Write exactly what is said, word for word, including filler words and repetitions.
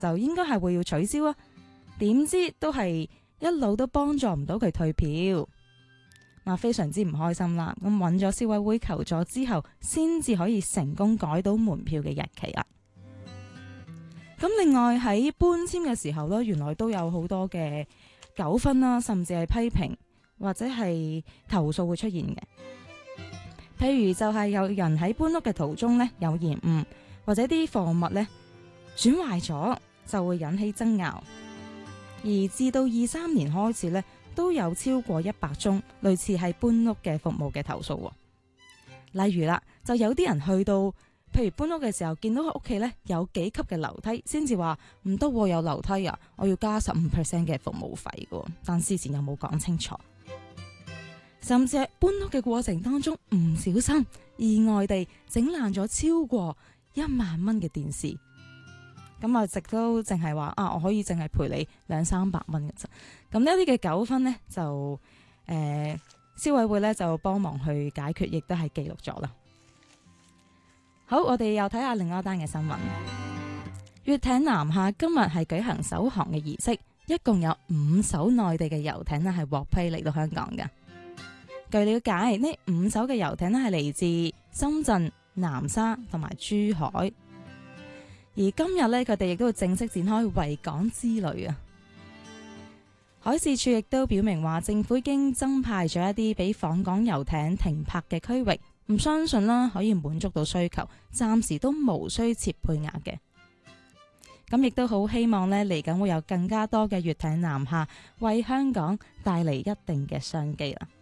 就應該係會要取消啊，點知都係一路都幫助唔到佢退票，嗱，非常之唔開心啦。咁揾咗消委會求助之後，先至可以成功改到門票嘅日期啦。咁另外喺搬遷嘅時候呢，原來都有好多嘅糾紛啦，甚至係批評或者係投訴會出現嘅。譬如就係有人喺搬屋嘅途中呢，有延誤，或者啲貨物呢損壞咗，就會引起爭拗。而至到二三年開始呢，都有超過一百宗類似係搬屋嘅服務嘅投訴。例如啦，就有啲人去到，譬如搬屋嘅時候，見到佢屋企呢有幾級嘅樓梯，先至話唔得，有樓梯啊，我要加十五 percent 嘅服務費嘅，但事前又冇講清楚。甚至係搬屋嘅過程當中唔小心意外地整爛咗超過一萬蚊嘅電視，咁啊直都淨係話啊，我可以淨係賠你兩三百蚊嘅啫。咁呢一啲嘅糾紛呢，就誒、呃、消委會呢就幫忙去解決，亦都係記錄咗啦。好，我哋又睇下另外一單嘅新聞。粵艇南下今日係舉行首航嘅儀式，一共有五艘內地嘅遊艇呢係獲批嚟到香港嘅。據了解，呢五艘嘅遊艇呢係嚟自深圳、南沙同埋珠海，而今日呢，佢哋亦都會正式展開維港之旅啊！海事處亦都表明話，政府已經增派咗一啲俾訪港遊艇停泊嘅區域，唔相信啦可以滿足到需求，暫時都無需設配額嘅。咁亦都好希望呢嚟緊會有更加多嘅粵艇南下，為香港帶嚟一定嘅商機啦。